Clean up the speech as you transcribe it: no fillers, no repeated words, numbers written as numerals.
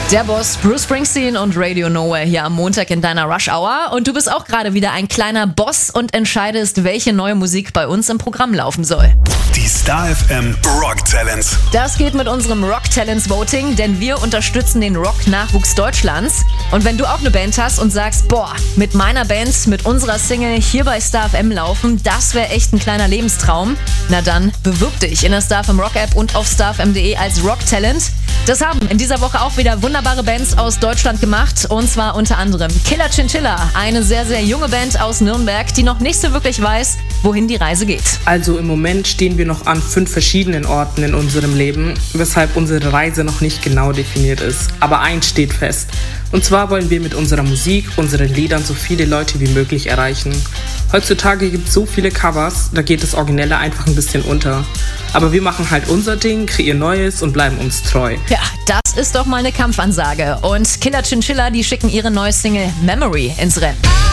Der Boss, Bruce Springsteen und Radio Nowhere hier am Montag in deiner Rush Hour. Und du bist auch gerade wieder ein kleiner Boss und entscheidest, welche neue Musik bei uns im Programm laufen soll. Die Star FM Rock Talents. Das geht mit unserem Rock Talents Voting, denn wir unterstützen den Rock-Nachwuchs Deutschlands. Und wenn du auch eine Band hast und sagst, boah, mit meiner Band, mit unserer Single hier bei Star FM laufen, das wäre echt ein kleiner Lebenstraum, na dann bewirb dich in der Star FM Rock App und auf starfm.de als Rock Talent. Das haben in dieser Woche auch wieder wunderbare Bands aus Deutschland gemacht, und zwar unter anderem Killer Chinchilla, eine sehr, sehr junge Band aus Nürnberg, die noch nicht so wirklich weiß, wohin die Reise geht. Also im Moment stehen wir noch an 5 verschiedenen Orten in unserem Leben, weshalb unsere Reise noch nicht genau definiert ist. Aber eins steht fest. Und zwar wollen wir mit unserer Musik, unseren Liedern so viele Leute wie möglich erreichen. Heutzutage gibt es so viele Covers, da geht das Originelle einfach ein bisschen unter. Aber wir machen halt unser Ding, kreieren Neues und bleiben uns treu. Ja, das ist doch mal eine Kampfansage. Und Killer Chinchilla, die schicken ihre neue Single Memory ins Rennen.